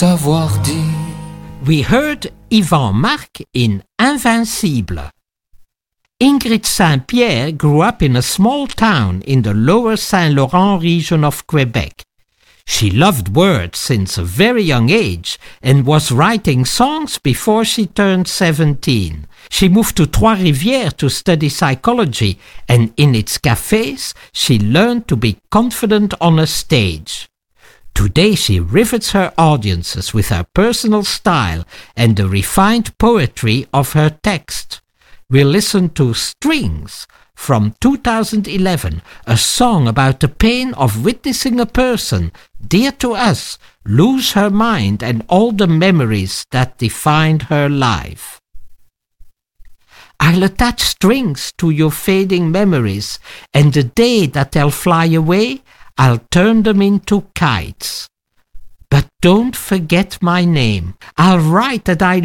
t'avoir dit. We heard Yvan Marc in Invincible. Ingrid Saint-Pierre grew up in a small town in the lower Saint-Laurent region of Quebec. She loved words since a very young age and was writing songs before she turned 17. She moved to Trois-Rivières to study psychology, and in its cafes she learned to be confident on a stage. Today she rivets her audiences with her personal style and the refined poetry of her text. We'll listen to Strings from 2011, a song about the pain of witnessing a person, dear to us, lose her mind and all the memories that defined her life. I'll attach strings to your fading memories, and the day that they'll fly away, I'll turn them into kites. But don't forget my name. I'll write that I